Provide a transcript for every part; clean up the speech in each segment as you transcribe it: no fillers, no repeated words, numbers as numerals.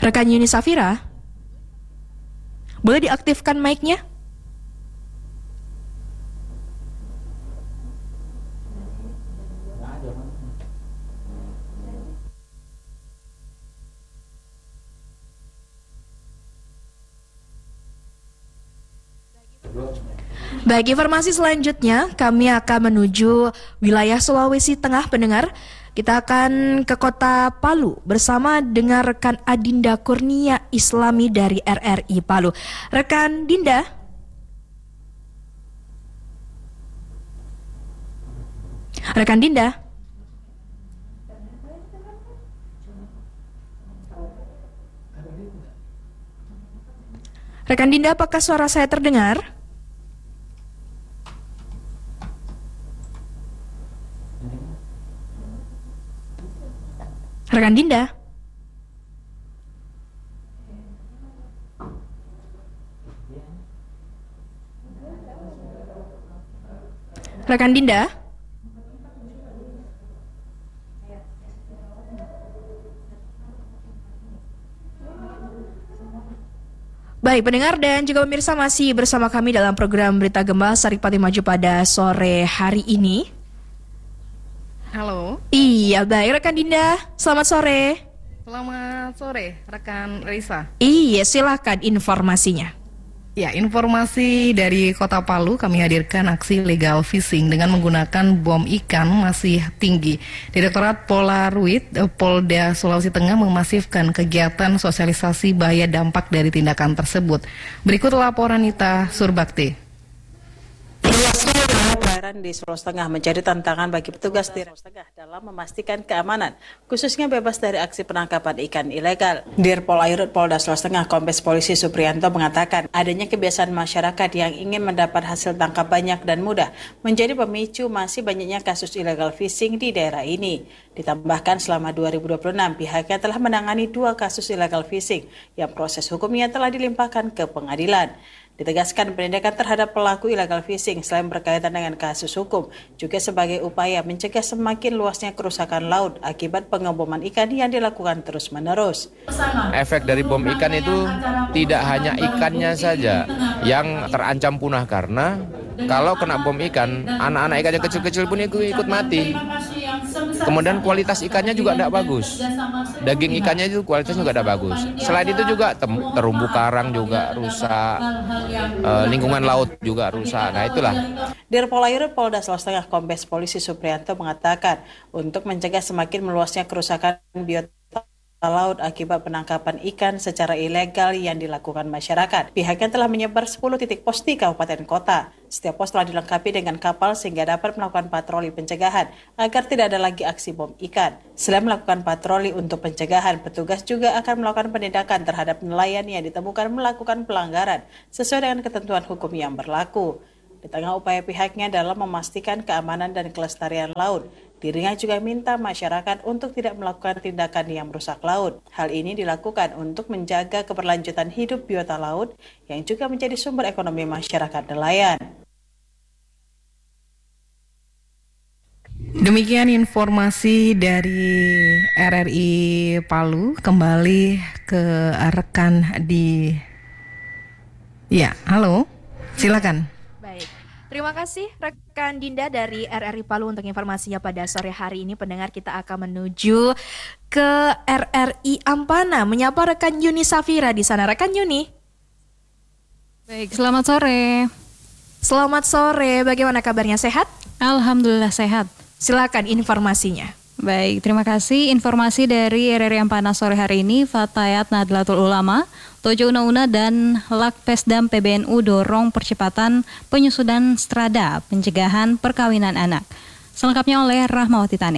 Rekan Yuni Safira, boleh diaktifkan mic-nya? Baik, informasi selanjutnya kami akan menuju wilayah Sulawesi Tengah pendengar. Kita akan ke kota Palu bersama dengan rekan Adinda Kurnia Islami dari RRI Palu. Rekan Dinda. Rekan Dinda. Rekan Dinda, apakah suara saya terdengar? Rekan Dinda. Rekan Dinda. Baik, pendengar dan juga pemirsa masih bersama kami dalam program Berita Gembala Saripati Maju pada sore hari ini. Halo. Iya, baik rekan Dinda. Selamat sore. Selamat sore, rekan Risa. Iya, silakan informasinya. Ya, informasi dari Kota Palu, kami hadirkan aksi legal fishing dengan menggunakan bom ikan masih tinggi. Direktorat Polaruit Polda Sulawesi Tengah memasifkan kegiatan sosialisasi bahaya dampak dari tindakan tersebut. Berikut laporan Nita Surbakti. Perairan di Sulawesi Tengah menjadi tantangan bagi petugas di Sulawesi Tengah dalam memastikan keamanan, khususnya bebas dari aksi penangkapan ikan ilegal. Dirpol Airut Polda Sulawesi Tengah Kombes Polisi Suprianto mengatakan adanya kebiasaan masyarakat yang ingin mendapat hasil tangkap banyak dan mudah menjadi pemicu masih banyaknya kasus illegal fishing di daerah ini. Ditambahkan selama 2026 pihaknya telah menangani 2 kasus illegal fishing yang proses hukumnya telah dilimpahkan ke pengadilan. Ditegaskan penindakan terhadap pelaku illegal fishing selain berkaitan dengan kasus hukum, juga sebagai upaya mencegah semakin luasnya kerusakan laut akibat pengeboman ikan yang dilakukan terus-menerus. Efek dari bom ikan itu tidak hanya ikannya saja yang terancam punah, karena kalau kena bom ikan, anak-anak ikannya kecil-kecil pun ikut mati. Kemudian kualitas ikannya juga tidak bagus. Daging ikannya itu kualitasnya juga tidak bagus. Selain itu juga terumbu karang juga rusak. Lingkungan laut juga rusak. Nah, itulah. Dirpol Airut Polda Sulawesi Tengah Kombes Polisi Suprianto mengatakan untuk mencegah semakin meluasnya kerusakan biota laut akibat penangkapan ikan secara ilegal yang dilakukan masyarakat. Pihaknya telah menyebar 10 titik pos di kabupaten kota. Setiap pos telah dilengkapi dengan kapal sehingga dapat melakukan patroli pencegahan agar tidak ada lagi aksi bom ikan. Selain melakukan patroli untuk pencegahan, petugas juga akan melakukan penindakan terhadap nelayan yang ditemukan melakukan pelanggaran sesuai dengan ketentuan hukum yang berlaku. Di tengah upaya pihaknya dalam memastikan keamanan dan kelestarian laut, dirinya juga minta masyarakat untuk tidak melakukan tindakan yang merusak laut. Hal ini dilakukan untuk menjaga keberlanjutan hidup biota laut yang juga menjadi sumber ekonomi masyarakat nelayan. Demikian informasi dari RRI Palu. Kembali ke rekan di... Ya, halo. Silakan. Baik, terima kasih rekan Dinda dari RRI Palu untuk informasinya pada sore hari ini. Pendengar, kita akan menuju ke RRI Ampana menyapa rekan Yuni Safira di sana. Rekan Yuni. Baik, selamat sore. Selamat sore, bagaimana kabarnya, sehat? Alhamdulillah sehat. Silakan informasinya. Baik, terima kasih. Informasi dari RRI Ampana sore hari ini, Fatayat Nahdlatul Ulama, Tojo Una-Una dan Lakpesdam PBNU dorong percepatan penyusunan strada pencegahan perkawinan anak. Selengkapnya oleh Rahmawati Tane.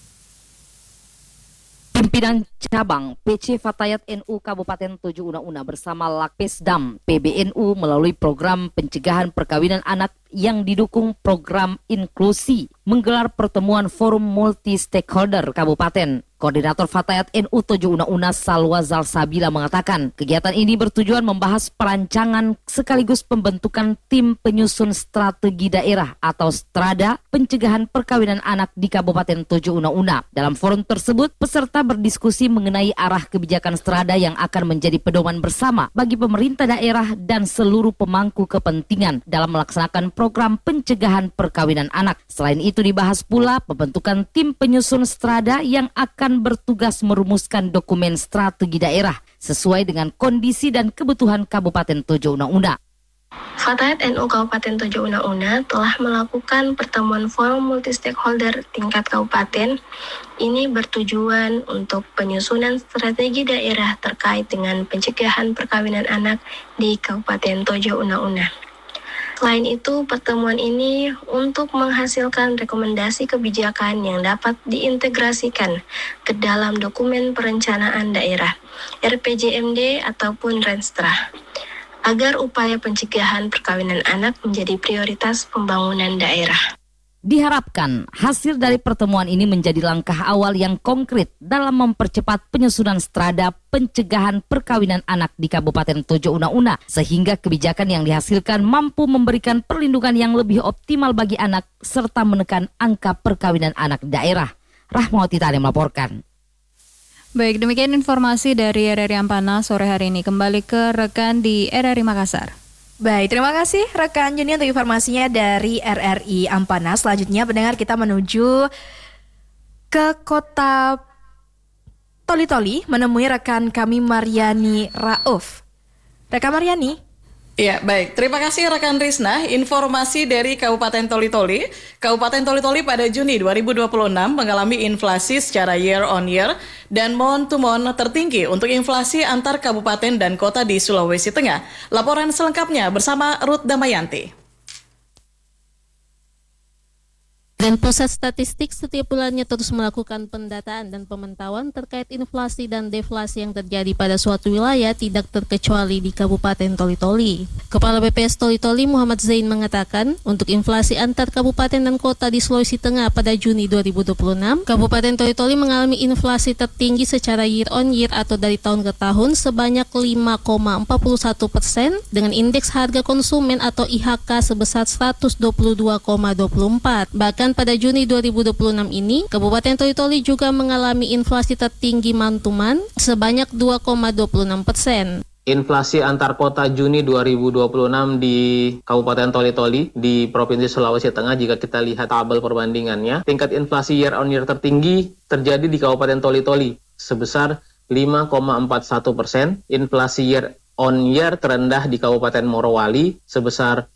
Pimpinan Cabang PC Fatayat NU Kabupaten Tojo Una-Una bersama Lakpesdam PBNU melalui program pencegahan perkawinan anak yang didukung program inklusi menggelar pertemuan forum multi stakeholder Kabupaten Koordinator Fatayat NU Tojo Una Salwa Zalsabila mengatakan, kegiatan ini bertujuan membahas perancangan sekaligus pembentukan tim penyusun strategi daerah atau Strada pencegahan perkawinan anak di Kabupaten Tojo Una. Dalam forum tersebut, peserta berdiskusi mengenai arah kebijakan Strada yang akan menjadi pedoman bersama bagi pemerintah daerah dan seluruh pemangku kepentingan dalam melaksanakan program pencegahan perkawinan anak. Selain itu dibahas pula pembentukan tim penyusun Strada yang akan bertugas merumuskan dokumen strategi daerah sesuai dengan kondisi dan kebutuhan Kabupaten Tojo Una. Fatayat NU Kabupaten Tojo Una telah melakukan pertemuan forum multi-stakeholder tingkat kabupaten. Ini bertujuan untuk penyusunan strategi daerah terkait dengan pencegahan perkawinan anak di Kabupaten Tojo Una. Selain itu, pertemuan ini untuk menghasilkan rekomendasi kebijakan yang dapat diintegrasikan ke dalam dokumen perencanaan daerah, RPJMD ataupun Renstra, agar upaya pencegahan perkawinan anak menjadi prioritas pembangunan daerah. Diharapkan hasil dari pertemuan ini menjadi langkah awal yang konkret dalam mempercepat penyusunan strada pencegahan perkawinan anak di Kabupaten Tojo Una sehingga kebijakan yang dihasilkan mampu memberikan perlindungan yang lebih optimal bagi anak serta menekan angka perkawinan anak di daerah. Rahmawati Tani melaporkan. Baik, demikian informasi dari RRI Ampana sore hari ini. Kembali ke rekan di RRI Makassar. Baik, terima kasih rekan Juni untuk informasinya dari RRI Ampana. Selanjutnya pendengar kita menuju ke kota Toli-Toli menemui rekan kami Mariani Rauf. Rekan Mariani. Ya, baik. Terima kasih rekan Risna. Informasi dari Kabupaten Toli-Toli. Kabupaten Toli-Toli pada Juni 2026 mengalami inflasi secara year on year dan month to month tertinggi untuk inflasi antar kabupaten dan kota di Sulawesi Tengah. Laporan selengkapnya bersama Ruth Damayanti. Dan Pusat Statistik setiap bulannya terus melakukan pendataan dan pemantauan terkait inflasi dan deflasi yang terjadi pada suatu wilayah tidak terkecuali di Kabupaten Toli-Toli. Kepala BPS Toli-Toli Muhammad Zain mengatakan, untuk inflasi antar kabupaten dan kota di Sulawesi Tengah pada Juni 2026, Kabupaten Toli-Toli mengalami inflasi tertinggi secara year on year atau dari tahun ke tahun sebanyak 5,41% dengan indeks harga konsumen atau IHK sebesar 122,24. Bahkan pada Juni 2026 ini, Kabupaten Toli-Toli juga mengalami inflasi tertinggi mantuman sebanyak 2,26%. Inflasi antar kota Juni 2026 di Kabupaten Toli-Toli di Provinsi Sulawesi Tengah, jika kita lihat tabel perbandingannya, tingkat inflasi year on year tertinggi terjadi di Kabupaten Toli-Toli sebesar 5,41%, inflasi year on year terendah di Kabupaten Morowali sebesar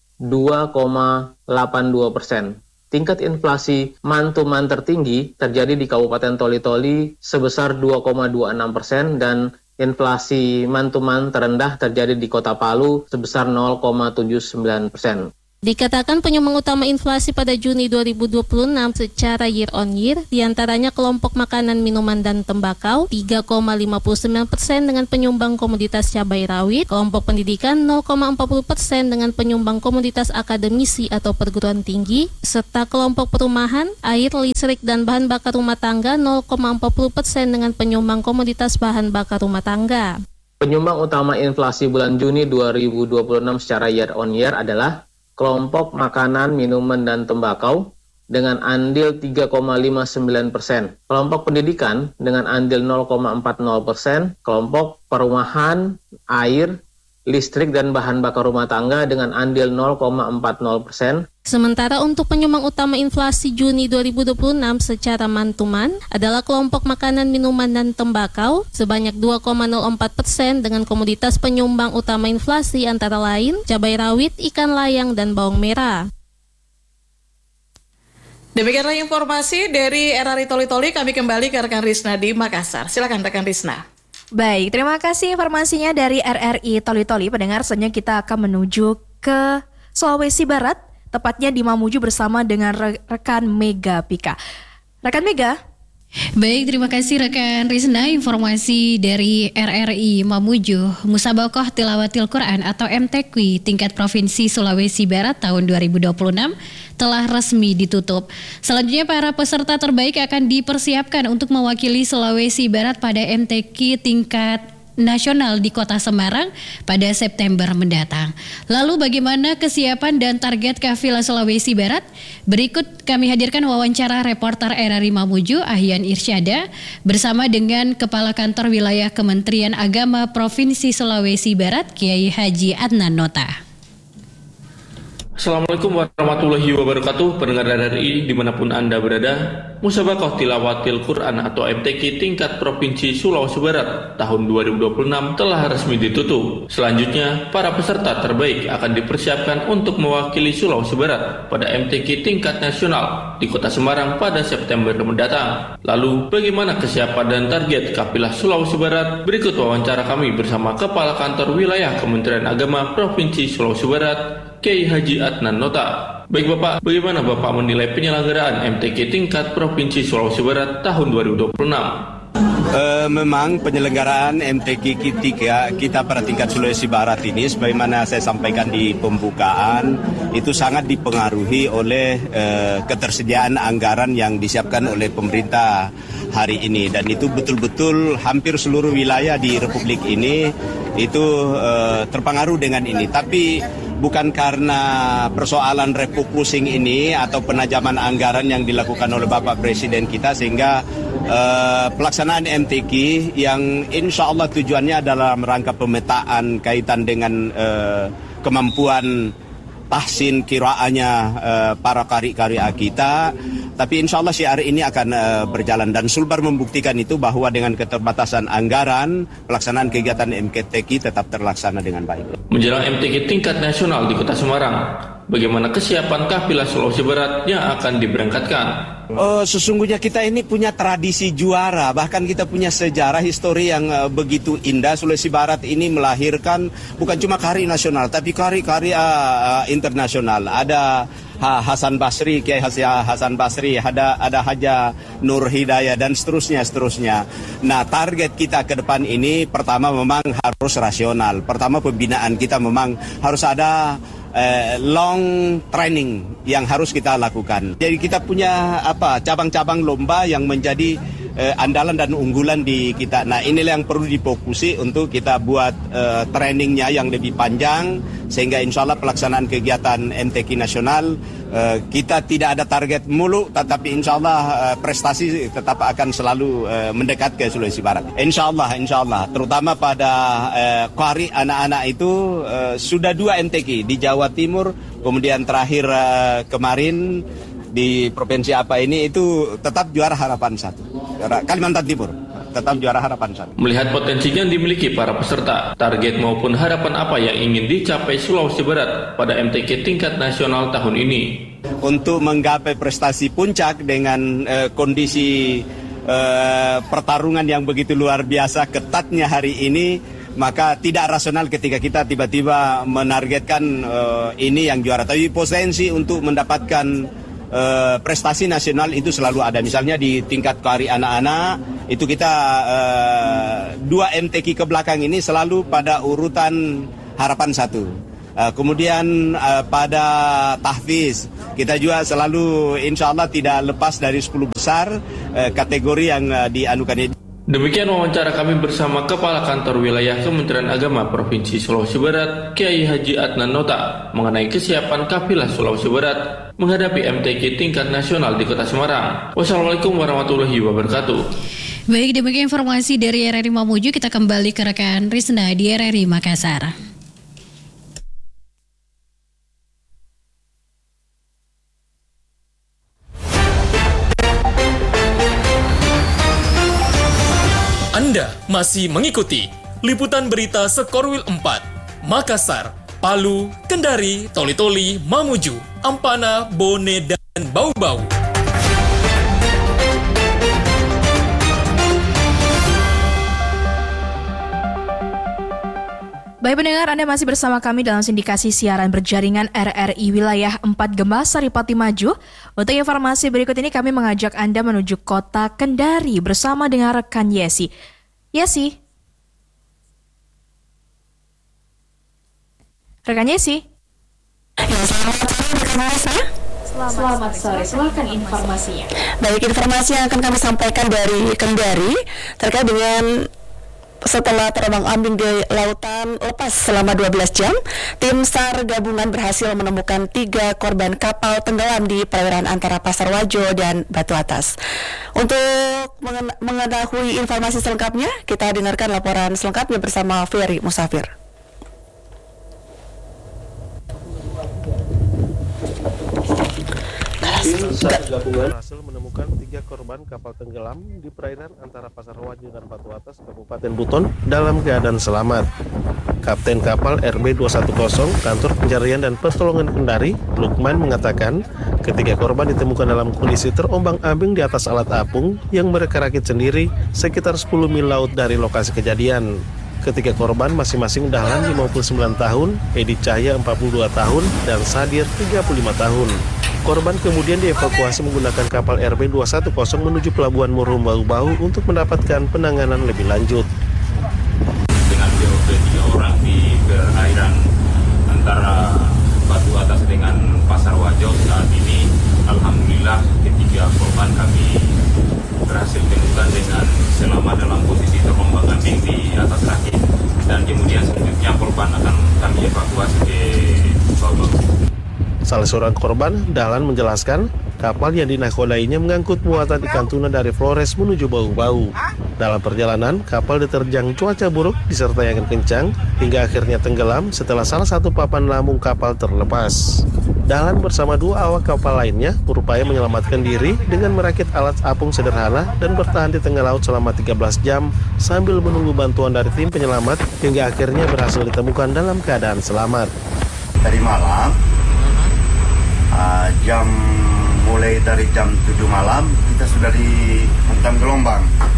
2,82%. Tingkat inflasi man-to-man tertinggi terjadi di Kabupaten Toli-Toli sebesar 2,26% dan inflasi man-to-man terendah terjadi di Kota Palu sebesar 0,79%. Dikatakan penyumbang utama inflasi pada Juni 2026 secara year on year diantaranya kelompok makanan, minuman, dan tembakau 3,59% dengan penyumbang komoditas cabai rawit, kelompok pendidikan 0,40% dengan penyumbang komoditas akademisi atau perguruan tinggi, serta kelompok perumahan, air, listrik, dan bahan bakar rumah tangga 0,40% dengan penyumbang komoditas bahan bakar rumah tangga. Penyumbang utama inflasi bulan Juni 2026 secara year on year adalah kelompok makanan, minuman, dan tembakau dengan andil 3,59%. Kelompok pendidikan dengan andil 0,40%. Kelompok perumahan, air, listrik, dan bahan bakar rumah tangga dengan andil 0,40%. Sementara untuk penyumbang utama inflasi Juni 2026 secara man-to-man adalah kelompok makanan, minuman, dan tembakau sebanyak 2,04% dengan komoditas penyumbang utama inflasi antara lain cabai rawit, ikan layang, dan bawang merah. Demikianlah informasi dari RRI Toli-Toli. Kami kembali ke rekan Risna di Makassar. Silakan rekan Risna. Baik, terima kasih informasinya dari RRI Toli-Toli. Pendengar, selanjutnya kita akan menuju ke Sulawesi Barat, tepatnya di Mamuju bersama dengan rekan Mega Pika. Rekan Mega. Baik, terima kasih rekan Rizna. Informasi dari RRI Mamuju, Musabakoh Tilawatil Quran atau MTQ tingkat Provinsi Sulawesi Barat tahun 2026 telah resmi ditutup. Selanjutnya para peserta terbaik akan dipersiapkan untuk mewakili Sulawesi Barat pada MTQ tingkat nasional di Kota Semarang pada September mendatang. Lalu bagaimana kesiapan dan target kafilah Sulawesi Barat? Berikut kami hadirkan wawancara reporter RRI Mamuju Ahyan Irsyada bersama dengan Kepala Kantor Wilayah Kementerian Agama Provinsi Sulawesi Barat Kiai Haji Adnan Nota. Assalamualaikum warahmatullahi wabarakatuh, pendengar RRI dimanapun Anda berada. Musabaqah Tilawatil Quran atau MTQ tingkat Provinsi Sulawesi Barat tahun 2026 telah resmi ditutup. Selanjutnya, para peserta terbaik akan dipersiapkan untuk mewakili Sulawesi Barat pada MTQ tingkat nasional di Kota Semarang pada September mendatang. Lalu, bagaimana kesiapan dan target kafilah Sulawesi Barat? Berikut wawancara kami bersama Kepala Kantor Wilayah Kementerian Agama Provinsi Sulawesi Barat Kiai Haji Adnan Nota. Baik Bapak, bagaimana Bapak menilai penyelenggaraan MTQ tingkat Provinsi Sulawesi Barat tahun 2026? Memang penyelenggaraan MTQ kita pada tingkat Sulawesi Barat ini, sebagaimana saya sampaikan di pembukaan, itu sangat dipengaruhi oleh ketersediaan anggaran yang disiapkan oleh pemerintah hari ini, dan itu betul-betul hampir seluruh wilayah di Republik ini itu terpengaruh dengan ini. Tapi bukan karena persoalan refocusing ini atau penajaman anggaran yang dilakukan oleh Bapak Presiden kita sehingga pelaksanaan MTQ yang insya Allah tujuannya adalah rangka pemetaan kaitan dengan kemampuan tahsin kiraannya para qari-qari kita. Tapi insya Allah syiar ini akan berjalan, dan Sulbar membuktikan itu bahwa dengan keterbatasan anggaran pelaksanaan kegiatan MTQ tetap terlaksana dengan baik. Menjelang MTQ tingkat nasional di Kota Semarang, bagaimana kesiapan kafilah Sulawesi Barat yang akan diberangkatkan? Sesungguhnya kita ini punya tradisi juara, bahkan kita punya sejarah histori yang begitu indah. Sulawesi Barat ini melahirkan bukan cuma qari nasional, tapi qari-qari internasional. Ada Hasan Basri, Kiai Hasan Basri, ada Haja Nur Hidayah, dan seterusnya. Nah, target kita ke depan ini pertama memang harus rasional. Pertama, pembinaan kita memang harus ada long training yang harus kita lakukan. Jadi kita punya cabang-cabang lomba yang menjadi andalan dan unggulan di kita. Nah, inilah yang perlu difokusi untuk kita buat trainingnya yang lebih panjang, sehingga insya Allah pelaksanaan kegiatan MTQ nasional kita tidak ada target mulu, tetapi insya Allah prestasi tetap akan selalu mendekat ke Sulawesi Barat. Insya Allah, terutama pada qari anak-anak itu sudah 2 MTQ di Jawa Timur, kemudian terakhir kemarin di provinsi apa ini itu tetap juara harapan 1. Kalimantan Timur tetap juara harapan 1. Melihat potensi yang dimiliki para peserta, target maupun harapan apa yang ingin dicapai Sulawesi Barat pada MTQ tingkat nasional tahun ini? Untuk menggapai prestasi puncak dengan kondisi pertarungan yang begitu luar biasa ketatnya hari ini, maka tidak rasional ketika kita tiba-tiba menargetkan ini yang juara. Tapi potensi untuk mendapatkan prestasi nasional itu selalu ada. Misalnya di tingkat qari anak-anak itu kita 2 MTQ ke belakang ini selalu pada urutan harapan 1. Kemudian pada tahfiz kita juga selalu insya Allah tidak lepas dari 10 besar kategori yang dianukan ini. Demikian wawancara kami bersama Kepala Kantor Wilayah Kementerian Agama Provinsi Sulawesi Barat Kiai Haji Adnan Nota mengenai kesiapan kafilah Sulawesi Barat menghadapi MTQ tingkat nasional di Kota Semarang. Wassalamualaikum warahmatullahi wabarakatuh. Baik, demikian informasi dari RRI Mamuju. Kita kembali ke rekan Risna di RRI Makassar. Anda masih mengikuti liputan berita Sekorwil 4, Makassar, Palu, Kendari, Toli-Toli, Mamuju, Ampana, Bone, dan Bau-Bau. Baik pendengar, Anda masih bersama kami dalam sindikasi siaran berjaringan RRI Wilayah 4 Gemas Saripati Maju. Untuk informasi berikut ini kami mengajak Anda menuju kota Kendari bersama dengan rekan Yesi. Yesi. Rekan Yesi. Selamat sore, silakan informasinya. Baik, informasi yang akan kami sampaikan dari Kendari terkait dengan setelah terombang-ambing di lautan lepas selama 12 jam, tim SAR gabungan berhasil menemukan 3 korban kapal tenggelam di perairan antara Pasar Wajo dan Batu Atas. Untuk mengetahui informasi selengkapnya, kita dengarkan laporan selengkapnya bersama Ferry Musafir. Tim SAR gabungan berhasil menemukan 3 korban kapal tenggelam di perairan antara Pasar Wajo dan Batu Atas, Kabupaten Buton dalam keadaan selamat. Kapten kapal RB210 Kantor Pencarian dan Pertolongan Kendari, Lukman, mengatakan ketiga korban ditemukan dalam kondisi terombang-ambing di atas alat apung yang mereka rakit sendiri sekitar 10 mil laut dari lokasi kejadian. Ketiga korban masing-masing Dahlan 59 tahun, Edi Cahya 42 tahun, dan Sadir 35 tahun. Korban kemudian dievakuasi menggunakan kapal RB210 menuju Pelabuhan Murum Bau-Bau untuk mendapatkan penanganan lebih lanjut. Dengan BOP 3 orang di perairan antara Batu Atas dengan Pasar Wajo, saat ini alhamdulillah ketiga korban kami berhasil temukan dengan selamat dalam posisi terombang-ambing di atas rakit, dan kemudian selanjutnya korban akan kami evakuasi ke Bau-Bau. Salah seorang korban, Dahlan, menjelaskan kapal yang dinakodainya mengangkut muatan ikan tuna dari Flores menuju Bau-Bau. Dalam perjalanan, kapal diterjang cuaca buruk disertai angin kencang hingga akhirnya tenggelam setelah salah satu papan lambung kapal terlepas. Dahlan bersama 2 awak kapal lainnya berupaya menyelamatkan diri dengan merakit alat apung sederhana dan bertahan di tengah laut selama 13 jam sambil menunggu bantuan dari tim penyelamat hingga akhirnya berhasil ditemukan dalam keadaan selamat. Dari malam, mulai dari jam 7 malam kita sudah di hantam gelombang.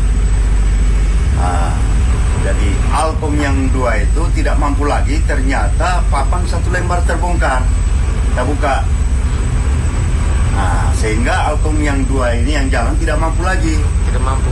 Jadi alkom yang 2 itu tidak mampu lagi, ternyata papan 1 lembar terbongkar. Kita buka. Sehingga alkom yang 2 ini yang jalan tidak mampu lagi. Tidak mampu.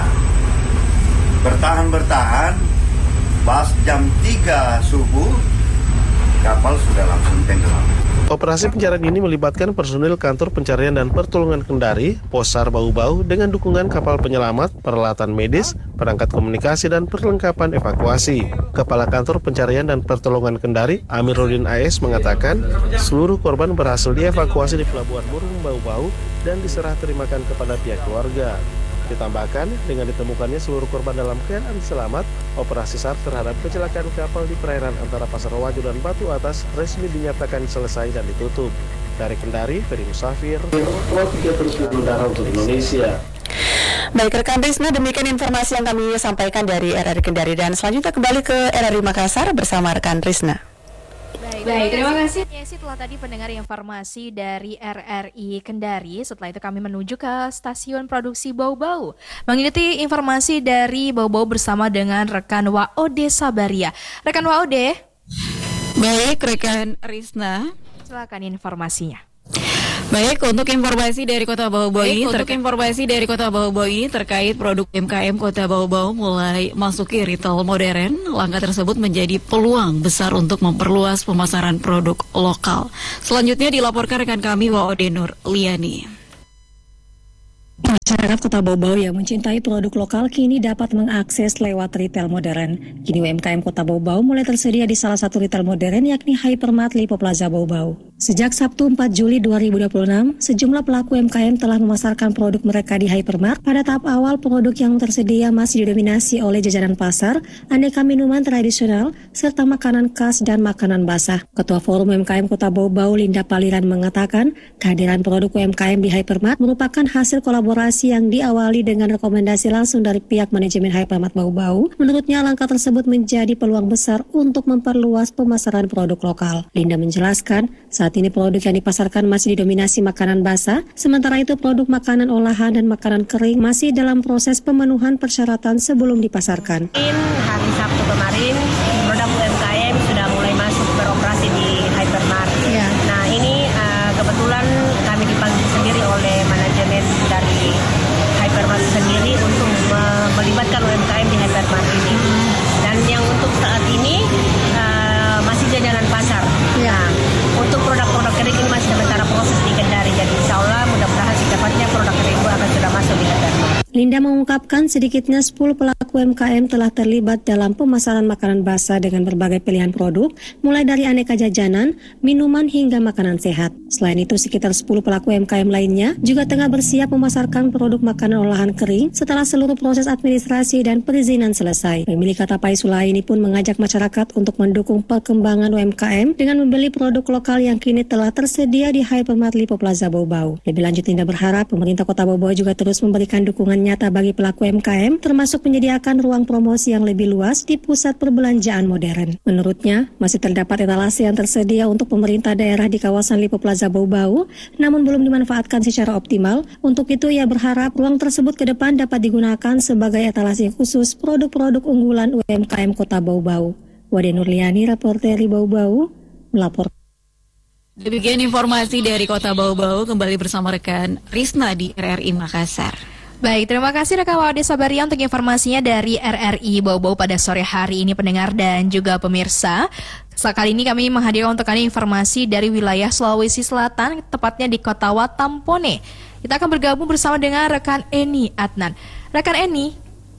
Bertahan. Pas jam 3 subuh kapal sudah langsung tenggelam. Operasi pencarian ini melibatkan personil Kantor Pencarian dan Pertolongan Kendari, Posar Bau-Bau dengan dukungan kapal penyelamat, peralatan medis, perangkat komunikasi, dan perlengkapan evakuasi. Kepala Kantor Pencarian dan Pertolongan Kendari, Amiruddin AS, mengatakan seluruh korban berhasil dievakuasi di Pelabuhan Murum Bau-Bau dan diserah terimakan kepada pihak keluarga. Ditambahkan, dengan ditemukannya seluruh korban dalam keadaan selamat, operasi SAR terhadap kecelakaan kapal di perairan antara Pasar Wajo dan Batu Atas resmi dinyatakan selesai dan ditutup. Dari Kendari, Ferry Musafir, Pro 3 terus berudara untuk Indonesia. Baik, rekan Risna, demikian informasi yang kami sampaikan dari RRI Kendari, dan selanjutnya kembali ke RRI Makassar bersama rekan Risna. Baik, terima kasih setelah tadi pendengar informasi dari RRI Kendari. Setelah itu kami menuju ke stasiun produksi Bau-Bau mengikuti informasi dari Bau-Bau bersama dengan rekan Waode Sabaria. Rekan Waode. Baik, rekan Risna, silakan informasinya. Baik, untuk informasi dari Kota Bau-Bau ini terkait produk UMKM Kota Bau-Bau mulai masuki retail modern, langkah tersebut menjadi peluang besar untuk memperluas pemasaran produk lokal. Selanjutnya dilaporkan rekan kami Waode Nur Liani. Masyarakat Kota Bau-Bau yang mencintai produk lokal kini dapat mengakses lewat retail modern. Kini UMKM Kota Bau-Bau mulai tersedia di salah satu retail modern yakni Hypermart Lipo Plaza Bau-Bau. Sejak Sabtu 4 Juli 2026, sejumlah pelaku UMKM telah memasarkan produk mereka di Hypermart. Pada tahap awal, produk yang tersedia masih didominasi oleh jajanan pasar, aneka minuman tradisional, serta makanan khas dan makanan basah. Ketua Forum UMKM Kota Bau-Bau, Linda Paliran, mengatakan kehadiran produk UMKM di Hypermart merupakan hasil kolaborasi yang diawali dengan rekomendasi langsung dari pihak manajemen Hypermart Bau-Bau. Menurutnya, langkah tersebut menjadi peluang besar untuk memperluas pemasaran produk lokal. Linda menjelaskan, saat ini produk yang dipasarkan masih didominasi makanan basah, sementara itu produk makanan olahan dan makanan kering masih dalam proses pemenuhan persyaratan sebelum dipasarkan. Hari Sabtu kemarin, produk UMKM sudah mulai masuk beroperasi di Hypermart. Ya. Nah, ini kebetulan kami dipanggil sendiri oleh manajemen dari Hypermart sendiri untuk melibatkan UMKM di Hypermart ini. Dan yang untuk saat ini masih jajanan pasar. Ya. Nah, untuk produk-produk kering ini masih sementara proses di Kendari. Linda mengungkapkan sedikitnya 10 pelaku UMKM telah terlibat dalam pemasaran makanan basah dengan berbagai pilihan produk, mulai dari aneka jajanan, minuman hingga makanan sehat. Selain itu, sekitar 10 pelaku UMKM lainnya juga tengah bersiap memasarkan produk makanan olahan kering setelah seluruh proses administrasi dan perizinan selesai. Pemilik Katapai Sulai ini pun mengajak masyarakat untuk mendukung perkembangan UMKM dengan membeli produk lokal yang kini telah tersedia di Hypermart Lipo Plaza Bau-Bau. Lebih lanjut, Linda berharap pemerintah Kota Bau-Bau juga terus memberikan dukungan nyata bagi pelaku UMKM, termasuk menyediakan ruang promosi yang lebih luas di pusat perbelanjaan modern. Menurutnya, masih terdapat etalase yang tersedia untuk pemerintah daerah di kawasan Lipo Plaza Bau-Bau, namun belum dimanfaatkan secara optimal. Untuk itu, ia berharap ruang tersebut ke depan dapat digunakan sebagai etalase khusus produk-produk unggulan UMKM Kota Bau-Bau. Wade Nurliani, reporter Bau-Bau, melapor. Demikian informasi dari Kota Bau-Bau, kembali bersama rekan Risna di RRI Makassar. Baik, terima kasih rekan Wade Sabaria untuk informasinya dari RRI Bau-Bau pada sore hari ini, pendengar dan juga pemirsa. Sekali ini kami menghadirkan untuk kalian informasi dari wilayah Sulawesi Selatan, tepatnya di Kota Watampone. Kita akan bergabung bersama dengan rekan Eni Adnan. Rekan Eni.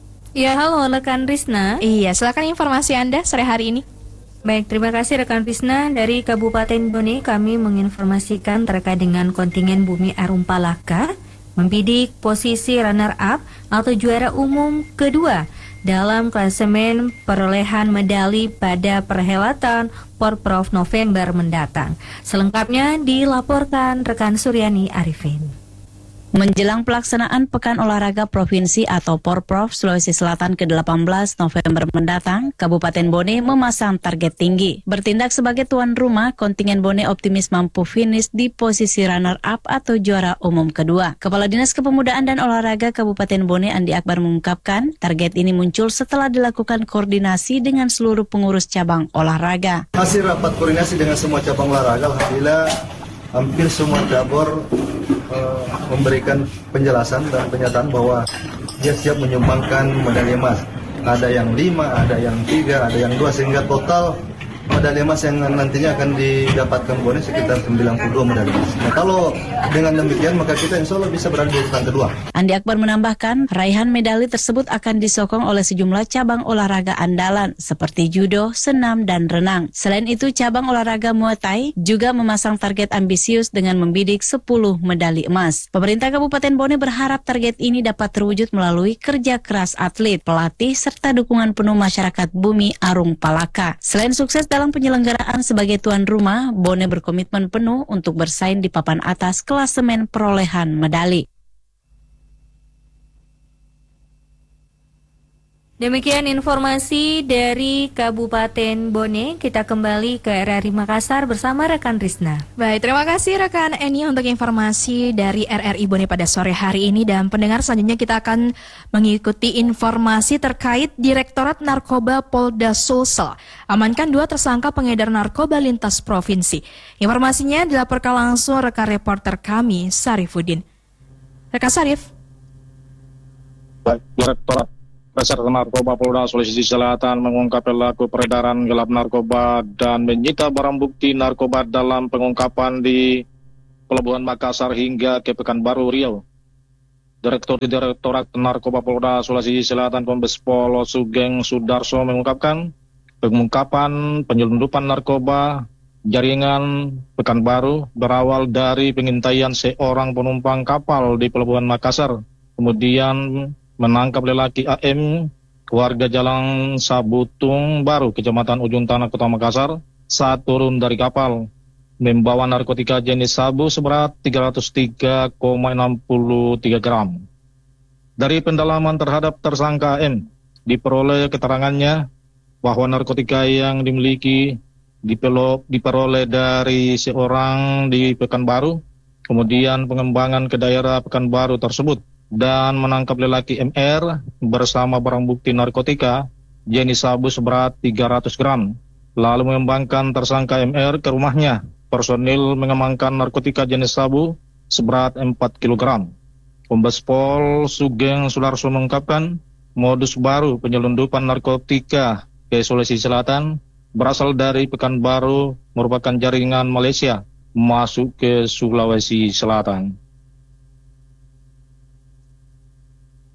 Ya, halo rekan Risna. Iya, silakan informasi Anda sore hari ini. Baik, terima kasih rekan Risna. Dari Kabupaten Bone kami menginformasikan terkait dengan kontingen Bumi Arum Palaka membidik posisi runner-up atau juara umum kedua dalam klasemen perolehan medali pada perhelatan Porprov November mendatang. Selengkapnya dilaporkan rekan Suryani Arifin. Menjelang pelaksanaan Pekan Olahraga Provinsi atau Porprov Sulawesi Selatan ke-18 November mendatang, Kabupaten Bone memasang target tinggi. Bertindak sebagai tuan rumah, kontingen Bone optimis mampu finish di posisi runner-up atau juara umum kedua. Kepala Dinas Kepemudaan dan Olahraga Kabupaten Bone Andi Akbar mengungkapkan, target ini muncul setelah dilakukan koordinasi dengan seluruh pengurus cabang olahraga. Hasil rapat koordinasi dengan semua cabang olahraga, alhamdulillah hampir semua cabur memberikan penjelasan dan pernyataan bahwa dia siap menyumbangkan medali emas. Ada yang 5, ada yang 3, ada yang 2, sehingga total medali emas yang nantinya akan didapatkan Bone sekitar 92 medali emas. Nah, kalau dengan demikian maka kita insya Allah bisa berada di urutan kedua. Andi Akbar menambahkan, raihan medali tersebut akan disokong oleh sejumlah cabang olahraga andalan seperti judo, senam, dan renang. Selain itu, cabang olahraga Muay Thai juga memasang target ambisius dengan membidik 10 medali emas. Pemerintah Kabupaten Bone berharap target ini dapat terwujud melalui kerja keras atlet, pelatih, serta dukungan penuh masyarakat Bumi Arum Palaka. Selain sukses dalam penyelenggaraan sebagai tuan rumah, Bone berkomitmen penuh untuk bersaing di papan atas klasemen perolehan medali. Demikian informasi dari Kabupaten Bone. Kita kembali ke RRI Makassar bersama rekan Risna. Baik, terima kasih rekan Eni untuk informasi dari RRI Bone pada sore hari ini. Dan pendengar, selanjutnya kita akan mengikuti informasi terkait Direktorat Narkoba Polda Sulsel amankan 2 tersangka pengedar narkoba lintas provinsi. Informasinya dilaporkan langsung rekan reporter kami, Sarifuddin. Rekan Sarif. Baik, Direktorat Reserse Narkoba Polda Sulawesi Selatan mengungkap pelaku peredaran gelap narkoba dan menyita barang bukti narkoba dalam pengungkapan di Pelabuhan Makassar hingga ke Pekanbaru Riau. Direktorat Narkoba Polda Sulawesi Selatan Kombes Pol Sugeng Sudarso mengungkapkan pengungkapan penyelundupan narkoba jaringan Pekanbaru berawal dari pengintaian seorang penumpang kapal di Pelabuhan Makassar. Kemudian menangkap lelaki AM, warga Jalan Sabutung Baru, Kecamatan Ujung Tanah, Kota Makassar, saat turun dari kapal, membawa narkotika jenis sabu seberat 303,63 gram. Dari pendalaman terhadap tersangka AM, diperoleh keterangannya bahwa narkotika yang dimiliki diperoleh dari seorang di Pekanbaru, kemudian pengembangan ke daerah Pekanbaru tersebut, dan menangkap lelaki MR bersama barang bukti narkotika jenis sabu seberat 300 gram. Lalu mengembangkan tersangka MR ke rumahnya. Personil mengamankan narkotika jenis sabu seberat 4 kg. Kombes Pol Sugeng Sudarso mengungkapkan modus baru penyelundupan narkotika ke Sulawesi Selatan berasal dari Pekanbaru, merupakan jaringan Malaysia masuk ke Sulawesi Selatan.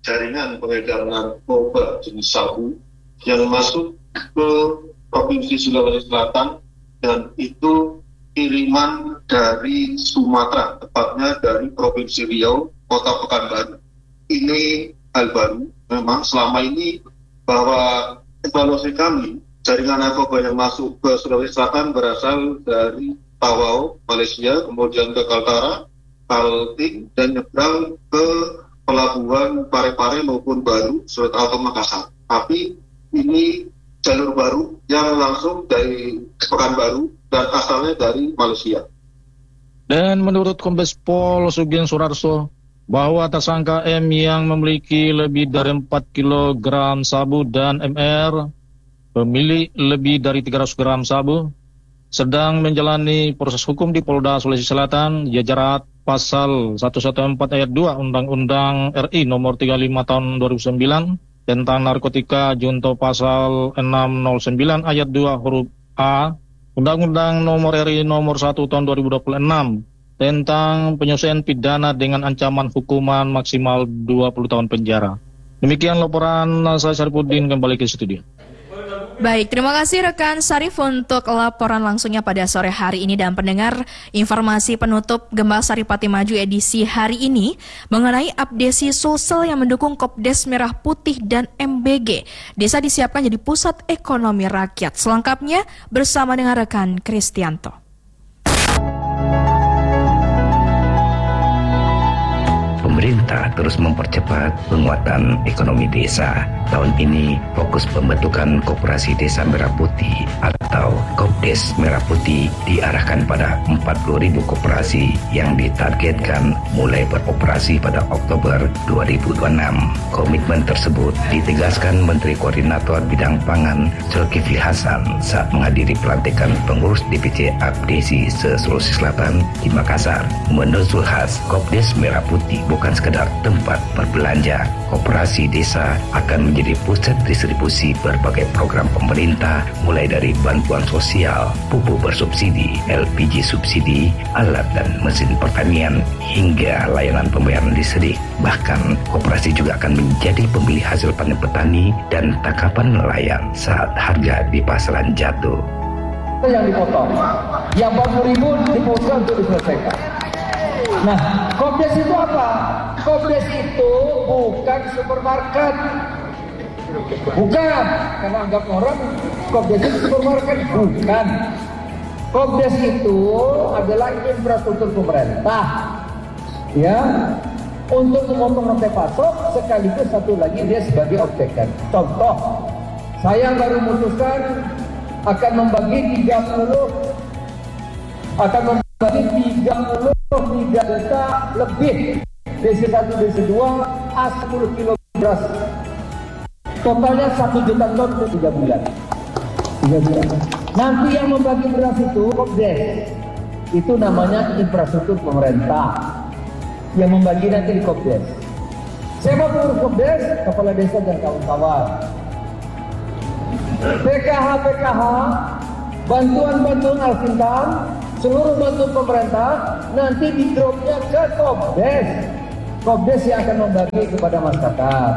jaringan pengedar narkoba jenis sabu yang masuk ke Provinsi Sulawesi Selatan, dan itu kiriman dari Sumatera, tepatnya dari Provinsi Riau, Kota Pekanbaru. Ini hal baru. Memang selama ini bahwa evaluasi kami, jaringan narkoba yang masuk ke Sulawesi Selatan berasal dari Tawau, Malaysia, kemudian ke Kaltara, Kaltim, dan nyebrang ke pelabuhan Parepare maupun Baru, Surat atau Makassar. Tapi ini jalur baru yang langsung dari Pekanbaru dan asalnya dari Malaysia. Dan menurut Kombes Pol Sugeng Surarso, bahwa tersangka M yang memiliki lebih dari 4 kg sabu dan MR pemilik lebih dari 300 gram sabu sedang menjalani proses hukum di Polda Sulawesi Selatan. Dia jerat pasal 114 ayat 2 Undang-Undang RI nomor 35 tahun 2009 tentang narkotika junto pasal 609 ayat 2 huruf A Undang-Undang nomor RI nomor 1 tahun 2026 tentang penyelesaian pidana dengan ancaman hukuman maksimal 20 tahun penjara. Demikian laporan saya Syarifuddin, kembali ke studio. Baik, terima kasih rekan Sarif untuk laporan langsungnya pada sore hari ini. Dan pendengar, informasi penutup Gembala Saripati Maju edisi hari ini mengenai abdesi sosial yang mendukung Kopdes Merah Putih dan MBG. Desa disiapkan jadi pusat ekonomi rakyat. Selengkapnya bersama dengan rekan Kristianto. Pemerintah terus mempercepat penguatan ekonomi desa. Tahun ini fokus pembentukan Koperasi Desa Merah Putih atau Kopdes Merah Putih diarahkan pada 40.000 koperasi yang ditargetkan mulai beroperasi pada Oktober 2026. Komitmen tersebut ditegaskan Menteri Koordinator Bidang Pangan Zulkifli Hasan saat menghadiri pelantikan pengurus DPC Abdesi se-Sulawesi Selatan di Makassar. Menurut Zulhas, Kopdes Merah Putih bukan sekedar tempat berbelanja. Koperasi desa akan menjadi pusat distribusi berbagai program pemerintah, mulai dari bantuan sosial, pupuk bersubsidi, LPG subsidi, alat dan mesin pertanian, hingga layanan pembayaran listrik. Bahkan, koperasi juga akan menjadi pembeli hasil panen petani dan tangkapan nelayan saat harga di pasaran jatuh. Yang dipotong, yang 40.000 dipotong untuk diselesaikan. Nah, Kopdes itu apa? Kopdes itu bukan supermarket. Bukan, karena anggap orang Kopdes itu supermarket. Bukan. Kopdes itu adalah infrastruktur pemerintah. Ya, untuk memotong rantai pasok, sekaligus satu lagi dia sebagai objekkan. Contoh, saya baru memutuskan akan membagi 33 juta lebih DC1, DC2, A10 kilo beras. Totalnya 1 juta ton untuk 3 bulan. Nanti yang membagi beras itu Kopdes. Itu namanya infrastruktur pemerintah. Yang membagi nanti di Kopdes. Siapa pengurus Kopdes? Kepala desa dan kawan-kawan. PKH, bantuan-bantuan Alsintan, seluruh bantuan pemerintah nanti di dropnya ke Kopdes. Kopdes yang akan membagi kepada masyarakat.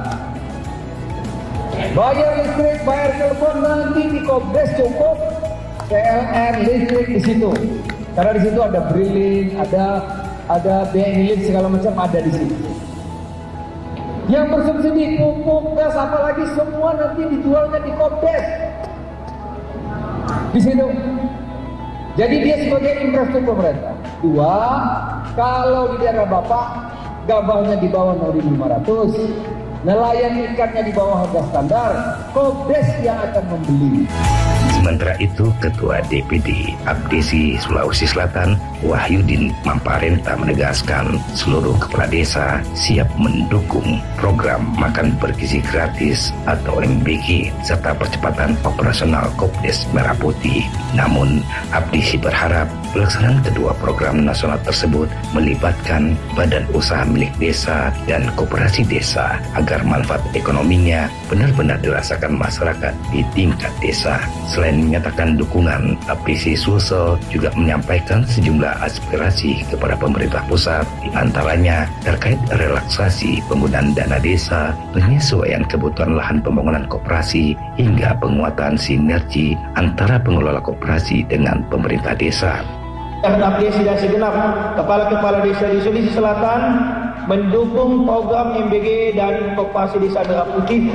Bayar listrik, bayar telepon nanti di Kopdes cukup. PLN listrik di situ. Karena di situ ada Brilink, ada BNI segala macam ada di situ. Yang bersubsidi pupuk, gas, apalagi semua nanti dijualnya di Kopdes. Di situ. Jadi dia sebagai infrastruktur pemerintah. Dua, kalau di daerah Bapak gabahnya di bawah 0.500, nelayan ikannya di bawah harga standar, Kopdes yang akan membeli. Sementara itu, Ketua DPD Abdesi Sulawesi Selatan Wahyudin Mamparenta menegaskan seluruh kepala desa siap mendukung program makan bergizi gratis atau MBG serta percepatan operasional Kopdes Merah Putih. Namun, Abdesi berharap pelaksanaan kedua program nasional tersebut melibatkan badan usaha milik desa dan koperasi desa agar manfaat ekonominya benar-benar dirasakan masyarakat di tingkat desa. Selain Selain menyatakan dukungan, APC Sulsel juga menyampaikan sejumlah aspirasi kepada pemerintah pusat, di antaranya terkait relaksasi penggunaan dana desa, penyesuaian kebutuhan lahan pembangunan koperasi, hingga penguatan sinergi antara pengelola koperasi dengan pemerintah desa. APC dan segenap kepala-kepala desa di Sulawesi Selatan mendukung program MBG dan Koperasi Desa Merah Putih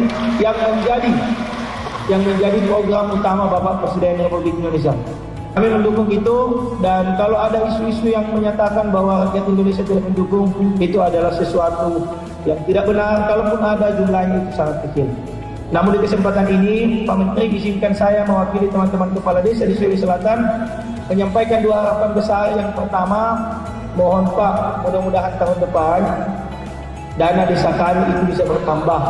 yang menjadi program utama Bapak Presiden Republik Indonesia. Kami mendukung itu, dan kalau ada isu-isu yang menyatakan bahwa rakyat Indonesia tidak mendukung, itu adalah sesuatu yang tidak benar. Kalaupun ada, jumlahnya itu sangat kecil. Namun di kesempatan ini, Pak Menteri izinkan saya mewakili teman-teman kepala desa di Sulawesi Selatan menyampaikan dua harapan besar. Yang pertama, mohon Pak, mudah-mudahan tahun depan dana desa kami itu bisa bertambah.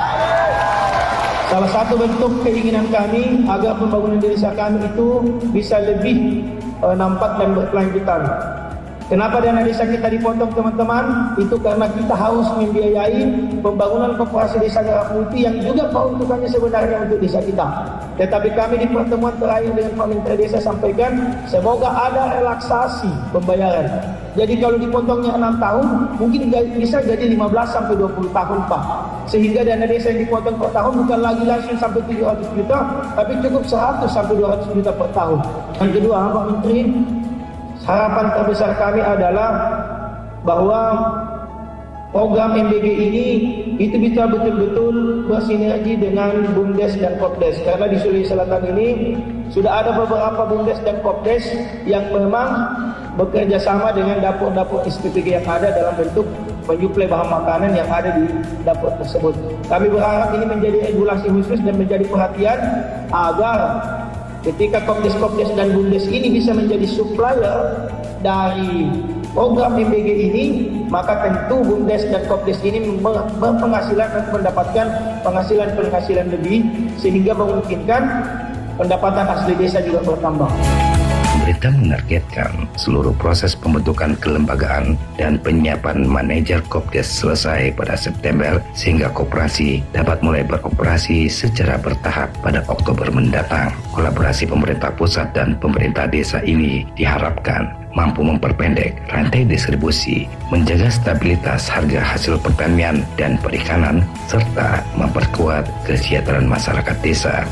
Salah satu bentuk keinginan kami agar pembangunan desa kami itu bisa lebih nampak dan berkelanjutan. Kenapa dana desa kita dipotong, teman-teman? Itu karena kita harus membiayai pembangunan koperasi desa Merah Putih yang juga peruntukannya sebenarnya untuk desa kita. Tetapi kami di pertemuan terakhir dengan Pak Menteri Desa sampaikan, semoga ada relaksasi pembayaran. Jadi kalau dipotongnya 6 tahun, mungkin bisa jadi 15 sampai 20 tahun, Pak. Sehingga dana desa yang dipotong per tahun bukan lagi langsung sampai 700 juta, tapi cukup 100 sampai 200 juta per tahun. Yang kedua, Pak Menteri, harapan terbesar kami adalah bahwa program MBG ini itu bisa betul-betul bersinergi dengan BUMDes dan Kopdes. Karena di Sulawesi Selatan ini sudah ada beberapa BUMDes dan Kopdes yang memang bekerja sama dengan dapur-dapur SPPG yang ada dalam bentuk menyuplai bahan makanan yang ada di dapur tersebut. Kami berharap ini menjadi regulasi khusus dan menjadi perhatian agar ketika Kopdes dan BUMDes ini bisa menjadi supplier dari program MBG ini, maka tentu BUMDes dan Kopdes ini berpenghasilan dan mendapatkan penghasilan lebih, sehingga memungkinkan pendapatan asli desa juga bertambah. Pemerintah menargetkan seluruh proses pembentukan kelembagaan dan penyiapan manajer Kopdes selesai pada September, sehingga koperasi dapat mulai beroperasi secara bertahap pada Oktober mendatang. Kolaborasi pemerintah pusat dan pemerintah desa ini diharapkan mampu memperpendek rantai distribusi, menjaga stabilitas harga hasil pertanian dan perikanan, serta memperkuat kesejahteraan masyarakat desa.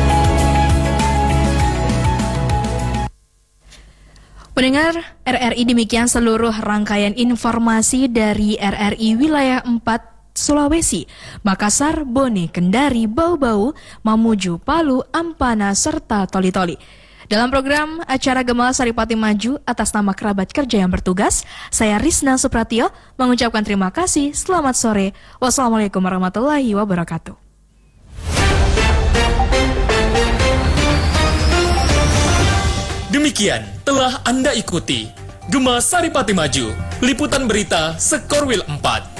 Pendengar RRI, demikian seluruh rangkaian informasi dari RRI Wilayah 4 Sulawesi, Makassar, Bone, Kendari, Bau-Bau, Mamuju, Palu, Ampana, serta Toli-Toli. Dalam program acara Gemal Saripati Maju, atas nama kerabat kerja yang bertugas, saya Risna Supratio mengucapkan terima kasih. Selamat sore. Wassalamualaikum warahmatullahi wabarakatuh. Demikian telah Anda ikuti Gemal Saripati Maju, liputan berita Sekorwil 4.